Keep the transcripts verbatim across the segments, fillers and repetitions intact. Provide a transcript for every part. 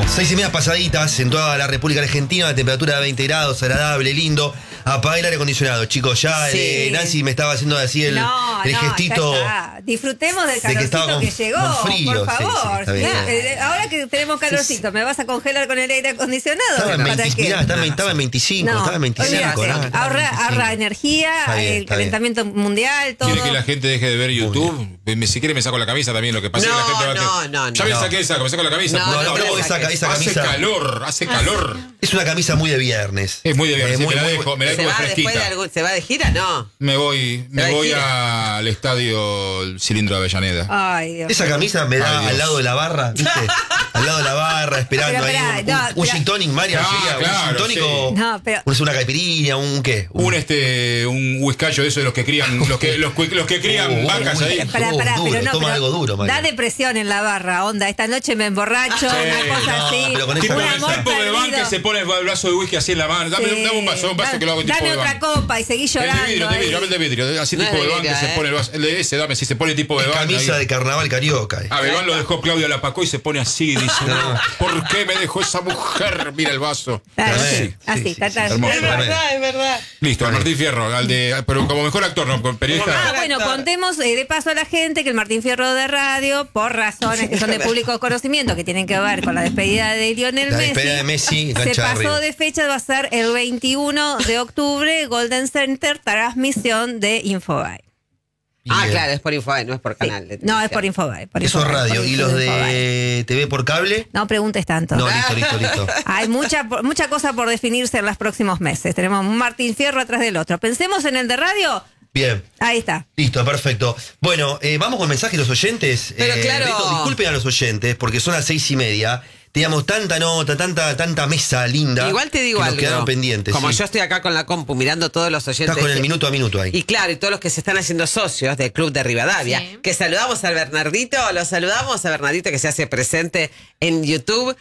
Seis y media pasaditas en toda la República Argentina, la temperatura de veinte grados, agradable, lindo. Apagué el aire acondicionado, chicos. Ya Sí. eh, Nancy me estaba haciendo así el, No, el no, gestito. ya está. Disfrutemos del de que calorcito estaba que, con- llegó, con frío, por sí, sí, favor. está bien. Eh, Ahora que tenemos calorcito, ¿me vas a congelar con el aire acondicionado? Estaba en, ¿Para veinte, qué? mirá, estaba, en- estaba en veinticinco, No, estaba en veinticinco. olvídate. ¿no? Estaba en ahorra, veinticinco. ahorra energía, Está bien, el está bien. calentamiento mundial, todo. ¿Quiere que la gente deje de ver YouTube? Me- Si quiere me saco la camisa también, lo que pasa es que la No, gente va a que- no, no, Ya me no. saqué esa, me saco la camisa. No, No, Por no, favor. no, esa, esa Hace camisa calor, hace calor. es una camisa muy de viernes. Es muy de viernes, Eh, sí, muy- me la muy- dejo, me la ¿Se dejo va, después de fresquita. algún, ¿Se va de gira? No. Me voy, va me de voy gira. al estadio el Cilindro de Avellaneda. Ay, Dios. Esa camisa me da Ay, Dios. al lado de la barra, ¿viste? Al lado de la barra, esperando Pero, ahí esperá, un, no, un, un pero- gin tonic, María. Ah, sería un claro, gin tonic sí. o No, pero- o una caipirinha, un qué. Un este, un whiskacho de esos de los que crían, los que, los, que- los que crían Uh, vacas uy, ahí. uy. Pará, pará, Duro, pero no, toma pero algo duro, María. da depresión en la barra, onda. Esta noche me emborracho, Sí, una cosa no, así. pero con esa Tipo un camisa- el amor tipo de van perdido. que se pone el vaso de whisky así en la mano. Dame, Sí. dame un vaso, un vaso Da- que lo hago tipo dame de otra van. copa y seguí El llorando. de vidrio, el de ahí. vidrio, dame el de vidrio. Así No tipo es de de van que vidrio, se ¿eh? pone el vaso. El de ese, dame, si se pone tipo de van. Camisa ahí. de carnaval carioca. eh. A Belván lo dejó Claudia Lapacó y se pone así, dice, ¿por qué me dejó esa mujer? Mira el vaso. Claro, Sí, sí, sí, así, sí, ta, ta. sí, hermoso. Es verdad, es verdad. Listo, al Martín Fierro, al de, pero como mejor actor, no, como Ah, periodista. bueno, actor. contemos eh, de paso a la gente que el Martín Fierro de Radio, por razones que son de público conocimiento, que tienen que ver con la despedida de Lionel La Messi, despedida de Messi en se cancha de pasó River. de fecha, va a ser el veintiuno de octubre, Golden Center, transmisión de Infobae. Ah, Bien. claro, es por Infobae, no es por Sí. canal. de No, es por televisión. Infobae. Por Eso es Infobae, radio. por ¿Y los Infobae. de T V por cable? No preguntes tanto. No, listo, listo, listo. Hay mucha, mucha cosa por definirse en los próximos meses. Tenemos un Martín Fierro atrás del otro. Pensemos en el de radio. Bien. Ahí está. Listo, perfecto. Bueno, eh, vamos con mensajes de los oyentes. Pero Eh, claro. Beto, disculpen a los oyentes, porque son las seis y media. Teníamos tanta nota, tanta, tanta mesa linda. Igual te digo que algo. Nos quedaron pendientes. Como sí. yo estoy acá con la compu mirando todos los oyentes. Estás con el que- minuto a minuto ahí. Y claro, y todos los que se están haciendo socios del Club de Rivadavia, Sí. que saludamos al Bernardito, lo saludamos a Bernardito que se hace presente en YouTube.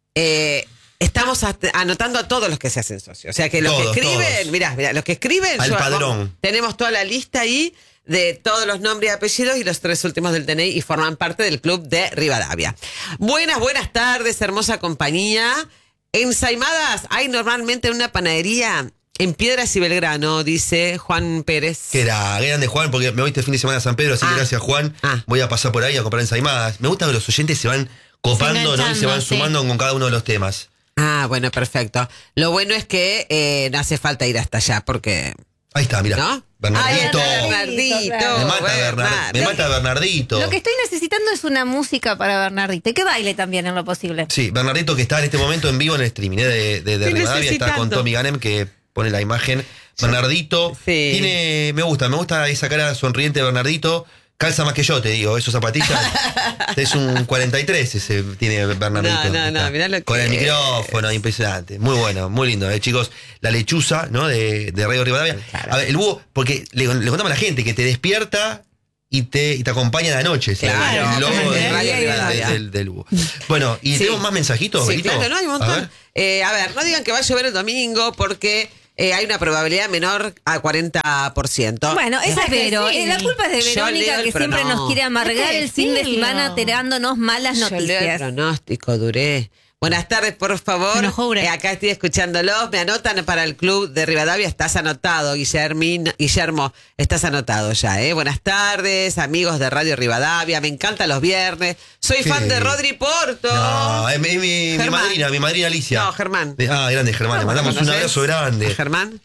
Eh, estamos at- anotando a todos los que se hacen socios. O sea que los Todos, que escriben, todos. mirá, mirá, los que escriben. Al yo- padrón. Tenemos toda la lista ahí de todos los nombres y apellidos y los tres últimos del D N I y forman parte del Club de Rivadavia. Buenas, buenas tardes, hermosa compañía. Ensaimadas hay normalmente en una panadería en Piedras y Belgrano, dice Juan Pérez. Que era grande Juan, porque me voy este fin de semana a San Pedro, así Ah. que gracias Juan. Ah. Voy a pasar por ahí a comprar ensaimadas. Me gusta que los oyentes se van copando, ¿no? Y se van enganchando, sí. sumando con cada uno de los temas. Ah, bueno, perfecto. Lo bueno es que eh, no hace falta ir hasta allá porque... Ahí está, mira. ¿No? Bernardito. Ay, Bernardito. Me Me mata, Bernard. Bernard- me mata Bernardito. Lo que estoy necesitando es una música para Bernardito. Y que baile también en lo posible. Sí, Bernardito que está en este momento en vivo en el streaming ¿eh? de, de, de Estoy Rivadavia, está con necesitando. Tommy Ganem que pone la imagen. Bernardito Sí. tiene, me gusta, me gusta esa cara sonriente de Bernardito. Calza más que yo, te digo, esos zapatillas. Es un cuarenta y tres ese tiene Bernardito. No, no, no, Está. mirá lo Con que el es. micrófono, impresionante. Muy bueno, muy lindo, eh, chicos. La lechuza, ¿no? De, de Radio Rivadavia. Claro. A ver, el búho, porque le, le contamos a la gente que te despierta y te, y te acompaña a la noche. ¿sí? Claro, el logo como de- en Radio de- Rivadavia. del, del búho. Bueno, y Sí. tenemos más mensajitos, Sí, Benito? claro, no, hay un A montón. ver. Eh, a ver, no digan que va a llover el domingo porque eh, hay una probabilidad menor a cuarenta por ciento. Bueno, esa es que Vero. sí. Eh, La culpa es de Yo Verónica, leo el que siempre prono- nos quiere amargar Hay que el fin de decirlo. semana tirándonos malas Yo leo el noticias. pronóstico, Duré. Buenas tardes, por favor. Se enojó, Ure. Eh, acá estoy escuchándolos. Me anotan para el Club de Rivadavia. Estás anotado, Guillermín, Guillermo. Estás anotado ya, ¿eh? Buenas tardes, amigos de Radio Rivadavia. Me encantan los viernes. Soy Sí. fan de Rodri Porto. No, es mi, mi- mi Germán. madrina, mi madrina Alicia. No, Germán. De- Ah, grande Germán, le ¿Cómo mandamos lo un conoces? abrazo grande. ¿A Germán?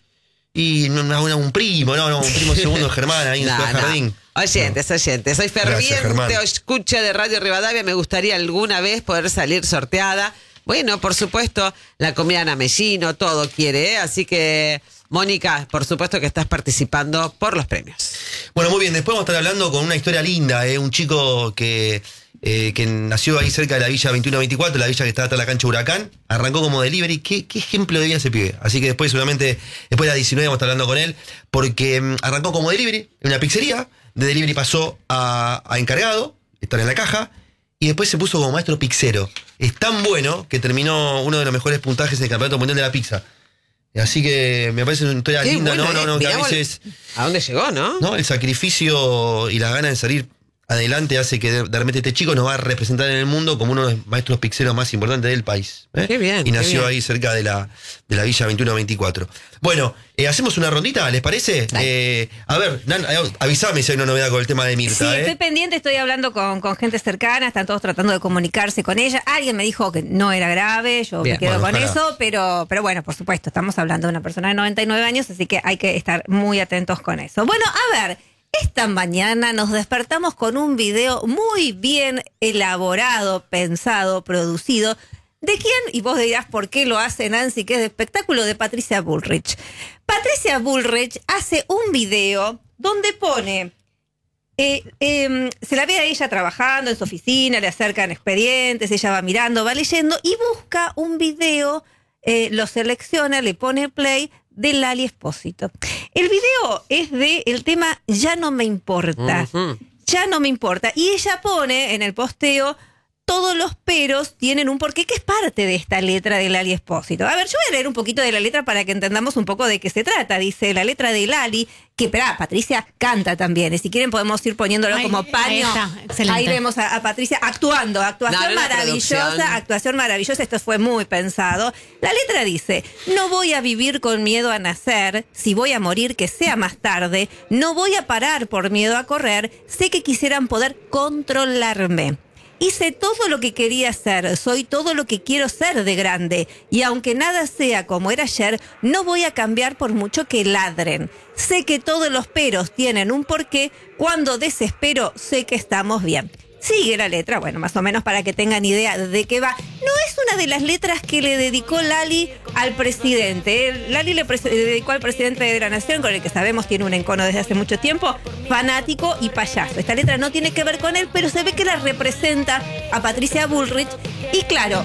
Y una- una- un primo, no, no, un primo segundo Germán ahí en No, Ciudad no. Jardín. Oyentes, oyentes. Soy Gracias, Germán. ferviente escucha de Radio Rivadavia. Me gustaría alguna vez poder salir sorteada. Bueno, por supuesto, la comida Namellino, todo quiere, ¿eh? Así que, Mónica, por supuesto que estás participando por los premios. Bueno, muy bien, después vamos a estar hablando con una historia linda, ¿eh? Un chico que, eh, que nació ahí cerca de la Villa veintiuno veinticuatro, la villa que está atrás de la cancha Huracán, arrancó como delivery. ¿Qué, qué ejemplo de vida ese pibe? Así que después, seguramente, después de las diecinueve vamos a estar hablando con él, porque mm, arrancó como delivery en una pizzería, de delivery pasó a, a encargado, estar en la caja, y después se puso como maestro pizzero. Es tan bueno que terminó uno de los mejores puntajes en el Campeonato Mundial de la Pizza. Así que me parece una historia Qué linda, bueno, no, no, ¿eh? no, que a Mirá vos veces, ¿A dónde llegó, no? ¿no? El sacrificio y las ganas de salir adelante hace que de, de repente este chico nos va a representar en el mundo como uno de los maestros pixeros más importantes del país. ¿eh? Qué bien, Y nació qué bien. ahí cerca de la, de la Villa veintiuno veinticuatro. Bueno, eh, hacemos una rondita, ¿les parece? Eh, a ver, Nan, avísame si hay una novedad con el tema de Mirta. Sí, ¿eh? estoy pendiente, estoy hablando con, con gente cercana, están todos tratando de comunicarse con ella. Alguien me dijo que no era grave, yo Bien. me quedo Bueno, con ojalá. eso, pero, pero bueno, por supuesto, estamos hablando de una persona de noventa y nueve años, así que hay que estar muy atentos con eso. Bueno, a ver, esta mañana nos despertamos con un video muy bien elaborado, pensado, producido. ¿De quién? Y vos dirás por qué lo hace Nancy, que es de espectáculo, de Patricia Bullrich. Patricia Bullrich hace un video donde pone... Eh, eh, se la ve a ella trabajando en su oficina, le acercan expedientes, ella va mirando, va leyendo y busca un video, eh, lo selecciona, le pone play de Lali Espósito. El video es de el tema Ya no me importa. Ujú. Ya no me importa. Y ella pone en el posteo, todos los peros tienen un porqué, que es parte de esta letra de Lali Espósito. A ver, yo voy a leer un poquito de la letra para que entendamos un poco de qué se trata. Dice la letra de Lali, que, espera, Patricia canta también. Y si quieren podemos ir poniéndolo Ay, como ahí paño. está, excelente. Ahí vemos a, a Patricia actuando. Actuación No, no, la maravillosa, producción. actuación maravillosa. Esto fue muy pensado. La letra dice, no voy a vivir con miedo a nacer. Si voy a morir, que sea más tarde. No voy a parar por miedo a correr. Sé que quisieran poder controlarme. Hice todo lo que quería ser, soy todo lo que quiero ser de grande. Y aunque nada sea como era ayer, no voy a cambiar por mucho que ladren. Sé que todos los peros tienen un porqué, cuando desespero sé que estamos bien. Sigue la letra, bueno, más o menos para que tengan idea de qué va. No es una de las letras que le dedicó Lali al presidente. ¿eh? Lali le, pres- le dedicó al presidente de la Nación, con el que sabemos tiene un encono desde hace mucho tiempo, fanático y payaso. Esta letra no tiene que ver con él, pero se ve que la representa a Patricia Bullrich. Y claro,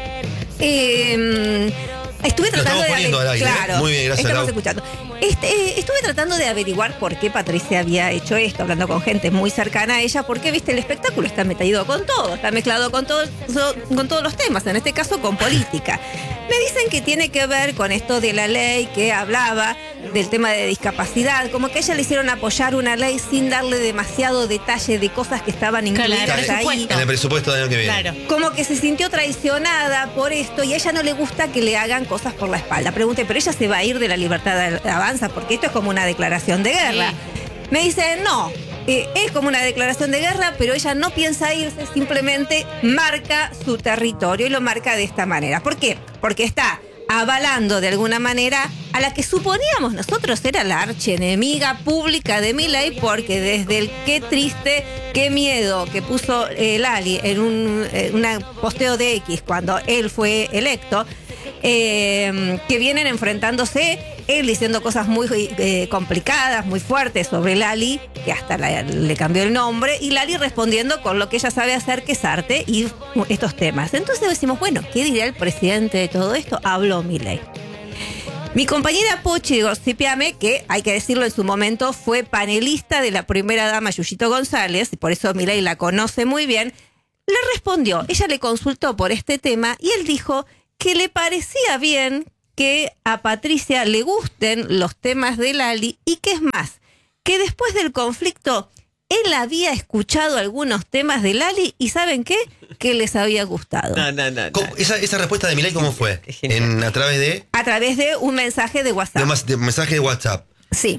eh, estuve Lo tratando estamos de... poniendo al aire, ¿eh? Claro, Muy bien, gracias, estamos Lau. escuchando. Este, eh, estuve tratando de averiguar por qué Patricia había hecho esto, hablando con gente muy cercana a ella, porque, viste, el espectáculo está metido con todo, está mezclado con, todo, so- con todos los temas, en este caso con política. Me dicen que tiene que ver con esto de la ley que hablaba del tema de discapacidad, como que a ella le hicieron apoyar una ley sin darle demasiado detalle de cosas que estaban Claro, la incluidas del ahí. presupuesto. En el presupuesto del año que viene. Claro. Como que se sintió traicionada por esto y a ella no le gusta que le hagan cosas por la espalda. Pregunté, ¿pero ella se va a ir de la libertad de avanza? Porque esto es como una declaración de guerra. Me dice, no, eh, es como una declaración de guerra, pero ella no piensa irse, simplemente marca su territorio y lo marca de esta manera. ¿Por qué? Porque está avalando de alguna manera a la que suponíamos nosotros era la archienemiga pública de Milei, porque desde el qué triste, qué miedo que puso eh, Lali en un eh, una posteo de X cuando él fue electo, eh, que vienen enfrentándose, él diciendo cosas muy eh, complicadas, muy fuertes sobre Lali, que hasta la- le cambió el nombre, y Lali respondiendo con lo que ella sabe hacer, que es arte, y estos temas. Entonces decimos, bueno, ¿qué diría el presidente de todo esto? Habló Milei. Mi compañera Pochi Gossipiame, que hay que decirlo en su momento, fue panelista de la primera dama Yuyito González, y por eso Milei la conoce muy bien, le respondió, ella le consultó por este tema y él dijo que le parecía bien que a Patricia le gusten los temas de Lali y que es más, que después del conflicto él había escuchado algunos temas de Lali y ¿saben qué? Que les había gustado. No, no, no. no. ¿Cómo- esa, esa respuesta de Milei, ¿cómo fue? Es genial. En, a través de, A través de un mensaje de WhatsApp. de, mas- de mensaje de WhatsApp. Sí.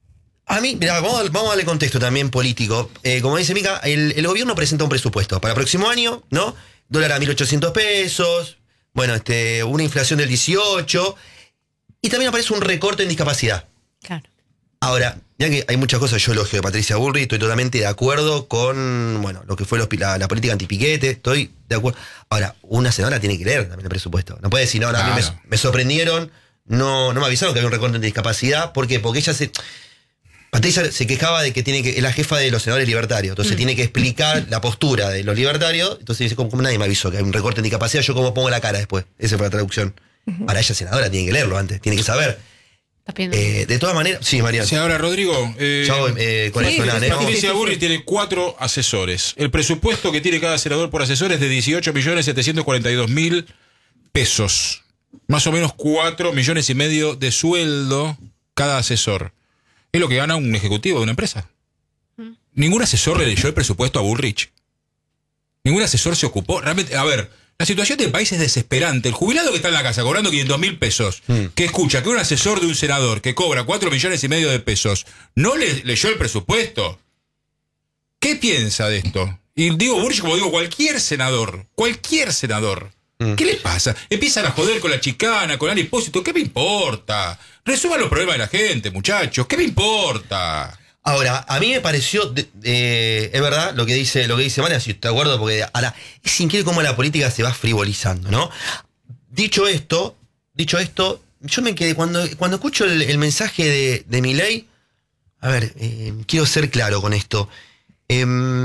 A mí, mirá, vamos, a- vamos a darle contexto también político. Eh, como dice Mica, el, el gobierno presenta un presupuesto para el próximo año, ¿no? Dólar a mil ochocientos pesos, bueno, este, una inflación del dieciocho, y también aparece un recorte en discapacidad. Claro. Ahora, ya que hay muchas cosas, yo elogio de Patricia Bullrich, estoy totalmente de acuerdo con, bueno, lo que fue los, la, la política antipiquete, estoy de acuerdo. Ahora, una senadora tiene que leer también el presupuesto. No puede decir, no, no, a mí Claro. me, me sorprendieron, no, no me avisaron que había un recorte en discapacidad. ¿Por qué? Porque ella se... Patricia se quejaba de que tiene que es la jefa de los senadores libertarios, entonces tiene que explicar la postura de los libertarios. Entonces dice, como, como nadie me avisó que hay un recorte en discapacidad, yo cómo pongo la cara después. Esa fue la traducción. Para ella senadora tiene que leerlo antes, tiene que saber. Estás pidiendo. Eh, de todas maneras, sí, Mariana. Sí, ahora, Rodrigo. eh, Ya voy, eh, con Sí, eso, nada, ¿eh? Patricia sí, sí, Bullrich sí. tiene cuatro asesores. El presupuesto que tiene cada senador por asesor es de dieciocho millones setecientos cuarenta y dos mil pesos. Más o menos cuatro millones y medio de sueldo cada asesor. Es lo que gana un ejecutivo de una empresa. ningún asesor le leyó el presupuesto a Bullrich. Ningún asesor se ocupó. Realmente, a ver, la situación del país es desesperante. El jubilado que está en la casa cobrando quinientos mil pesos, mm. que escucha que un asesor de un senador que cobra cuatro millones y medio de pesos no le leyó el presupuesto. ¿Qué piensa de esto? Y digo Bullrich como digo cualquier senador, cualquier senador. Mm. ¿Qué le pasa? Empiezan a joder con la chicana, con el impósito. ¿Qué me importa? Resuelvan los problemas de la gente, muchachos. ¿Qué me importa? Ahora, a mí me pareció, eh, es verdad lo que dice, lo que dice María, si estoy de acuerdo, porque ahora es increíble cómo la política se va frivolizando, ¿no? Dicho esto, dicho esto, yo me quedé, cuando, cuando escucho el, el mensaje de, de Milei, a ver, eh, quiero ser claro con esto. Eh,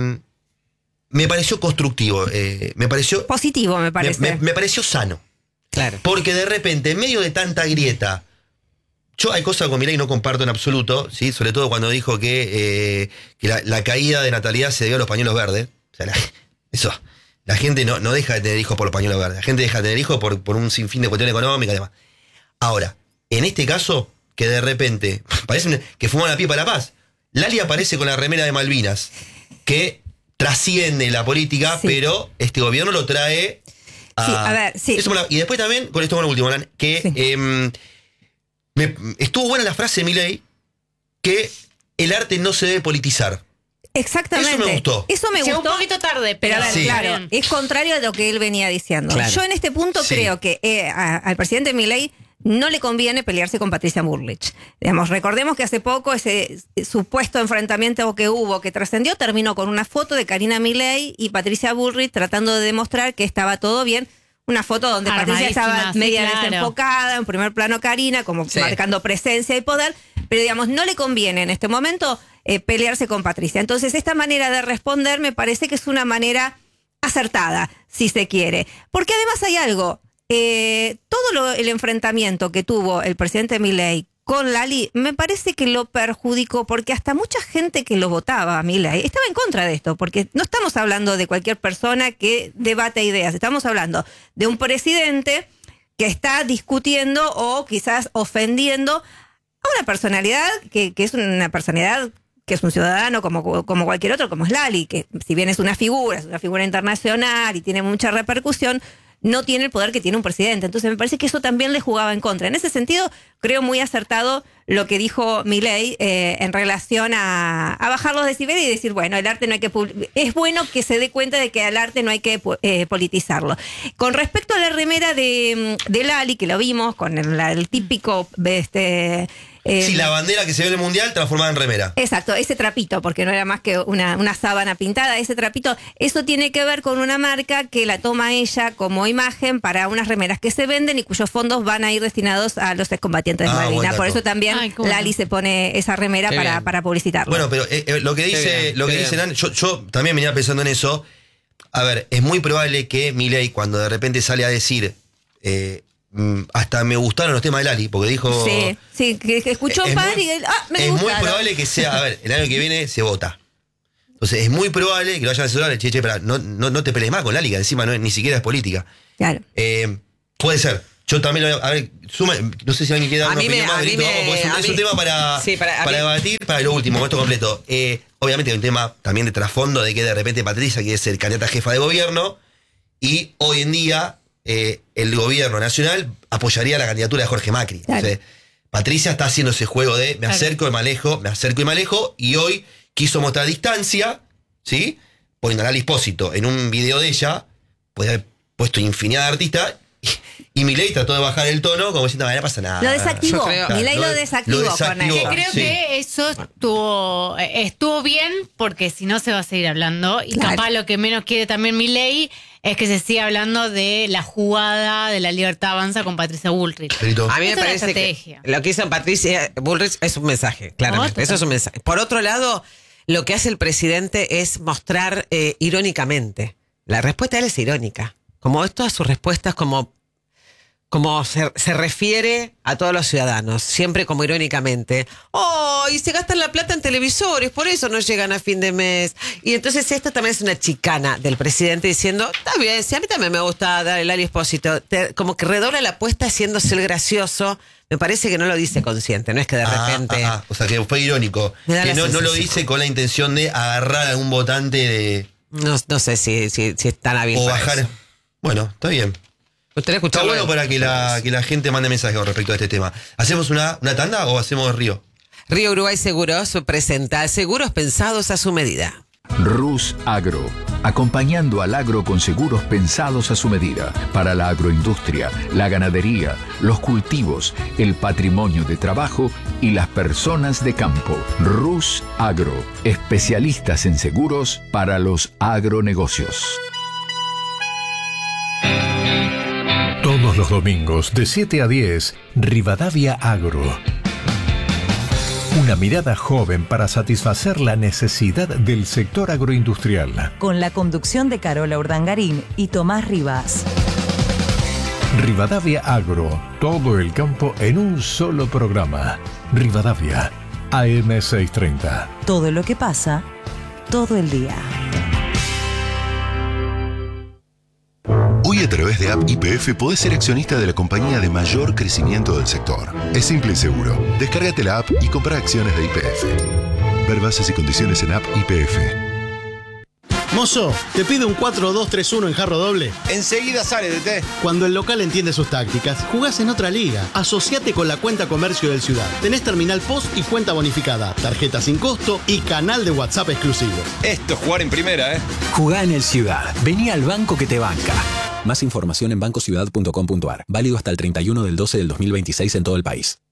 me pareció constructivo, eh, me pareció... Positivo, me parece. Me, me, me pareció sano. Claro. Porque de repente, en medio de tanta grieta, yo hay cosas con Milei no comparto en absoluto, ¿sí? Sobre todo cuando dijo que, eh, que la, la caída de natalidad se debió a los pañuelos verdes. O sea, la, eso, la gente no, no deja de tener hijos por los pañuelos verdes. La gente deja de tener hijos por, por un sinfín de cuestiones económicas y demás. Ahora, en este caso, que de repente, parece que fuman la pipa de la paz. Lali aparece con la remera de Malvinas, que trasciende la política, sí. pero este gobierno lo trae a... Sí, a ver, sí. Eso, y después también, con esto con lo último, que... Sí. Eh, Me, estuvo buena la frase de Milei que el arte no se debe politizar. Exactamente. Eso me gustó. Eso me Llegó gustó. un poquito tarde, pero, pero a ver, sí. claro, es contrario a lo que él venía diciendo. Claro. Yo en este punto Sí. creo que eh, a, al presidente Milei no le conviene pelearse con Patricia Bullrich. Digamos, recordemos que hace poco ese supuesto enfrentamiento que hubo, que trascendió, terminó con una foto de Karina Milei y Patricia Bullrich tratando de demostrar que estaba todo bien. Una foto donde Patricia estaba sí, media claro. desenfocada, en primer plano Karina, como Sí. marcando presencia y poder, pero digamos, no le conviene en este momento eh, pelearse con Patricia. Entonces, esta manera de responder me parece que es una manera acertada, si se quiere. Porque además hay algo, eh, todo lo, el enfrentamiento que tuvo el presidente Milei con Lali, me parece que lo perjudicó porque hasta mucha gente que lo votaba a Milei estaba en contra de esto, porque no estamos hablando de cualquier persona que debate ideas, estamos hablando de un presidente que está discutiendo o quizás ofendiendo a una personalidad que, que es una personalidad que es un ciudadano como, como cualquier otro, como es Lali, que si bien es una figura, es una figura internacional y tiene mucha repercusión, no tiene el poder que tiene un presidente. Entonces me parece que eso también le jugaba en contra. En ese sentido, creo muy acertado lo que dijo Milei eh, en relación a, a bajar los decibeles y decir, bueno, el arte no hay que... Es bueno que se dé cuenta de que al arte no hay que eh, politizarlo. Con respecto a la remera de, de Lali, que lo vimos con el, el típico... este Eh, sí, la bandera que se ve en el mundial transformada en remera. Exacto, ese trapito, porque no era más que una, una sábana pintada, ese trapito, eso tiene que ver con una marca que la toma ella como imagen para unas remeras que se venden y cuyos fondos van a ir destinados a los excombatientes de Ah, buen Malvinas. dato. Por eso también Ay, cómo Lali no. se pone esa remera Qué para, bien. para publicitarlo. Bueno, pero eh, eh, lo que dice, bien, lo que qué dice bien. Nan, yo, yo también venía pensando en eso. A ver, es muy probable que Milei, cuando de repente sale a decir, eh, mm, hasta me gustaron los temas de Lali, porque dijo... Sí, sí, que, que escuchó Es un par muy- y él, ah, me es muy gustaron. probable que sea, a ver, el año que viene se vota. Entonces es muy probable que lo vayan a asesorar, che, che, espera, no, no, no te pelees más con Lali, que encima no es- ni siquiera es política. Claro. Eh, puede ser. Yo también lo voy a, a ver, suma, no sé si alguien quiere dar A una mí me- opinión más, a mí Benito, me- vamos, porque es un, a es un mí- tema para, Sí, para- a para mí- debatir, para lo último, con esto completo. Eh, obviamente hay un tema también de trasfondo de que de repente Patricia quiere ser candidata a jefa de gobierno y hoy en día eh, el gobierno nacional apoyaría la candidatura de Jorge Macri. Claro. Entonces, Patricia está haciendo ese juego de me Claro. acerco y me alejo, me acerco y me alejo, y hoy quiso mostrar distancia, ¿sí? Poniendo a Lali Espósito en un video de ella, puede haber puesto infinidad de artistas, y, y Milei trató de bajar el tono como diciendo, "Ah, no pasa nada". Lo desactivó. Yo creo- Milei Claro, lo lo- desactivó, lo con desactivó. eso. Que creo Sí. que eso estuvo, eh, estuvo bien, porque si no se va a seguir hablando. Y Claro. capaz lo que menos quiere también Milei es que se siga hablando de la jugada de la Libertad Avanza con Patricia Bullrich. Benito. A mí me Es una parece estrategia. que lo que hizo Patricia Bullrich es un mensaje, claramente. Otro. Eso es un mensaje. Por otro lado, lo que hace el presidente es mostrar eh, irónicamente. La respuesta de él es irónica. Como es todas sus respuestas como, como se, se refiere a todos los ciudadanos, siempre como irónicamente. Oh, y se gastan la plata en televisores, por eso no llegan a fin de mes. Y entonces esto también es una chicana del presidente diciendo, está bien, si a mí también me gusta dar el Lali Espósito, te, como que redobla la apuesta haciéndose el gracioso. Me parece que no lo dice consciente, no es que de Ah, repente... ah, ah, o sea, que fue irónico. Me da Que la no, no lo sensación. dice con la intención de agarrar a algún votante de, No, no sé si, si, si es tan hábil o para bajar. eso. Bueno, está bien. ¿Usted Está escuchó? bueno para que la, que la gente mande mensajes con respecto a este tema. ¿Hacemos una, una tanda o hacemos Río? Río Uruguay Seguros presenta seguros pensados a su medida. Rus Agro, acompañando al agro con seguros pensados a su medida, para la agroindustria, la ganadería, los cultivos, el patrimonio de trabajo y las personas de campo. Rus Agro, especialistas en seguros para los agronegocios. Todos los domingos de siete a diez, Rivadavia Agro. Una mirada joven para satisfacer la necesidad del sector agroindustrial. Con la conducción de Carola Urdangarín y Tomás Rivas. Rivadavia Agro, todo el campo en un solo programa. Rivadavia, A M seiscientos treinta. Todo lo que pasa, todo el día. Hoy a través de App Y P F podés ser accionista de la compañía de mayor crecimiento del sector. Es simple y seguro. Descárgate la app y compra acciones de Y P F. Ver bases y condiciones en App Y P F. Mozo, te pido un cuatro dos tres uno en jarro doble. Enseguida sale, D T. Cuando el local entiende sus tácticas, jugás en otra liga. Asociate con la cuenta comercio del Ciudad. Tenés terminal post y cuenta bonificada, tarjeta sin costo y canal de WhatsApp exclusivo. Esto es jugar en primera, ¿eh? Jugá en el Ciudad. Vení al banco que te banca. Más información en banco ciudad punto com punto a r. Válido hasta el treinta y uno del doce del dos mil veintiséis en todo el país.